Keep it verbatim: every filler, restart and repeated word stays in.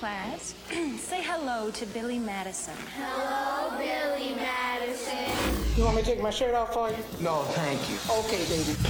class. Say hello to Billy Madison. Hello, Billy Madison. You want me to take my shirt off for you? No, thank you. Okay, baby.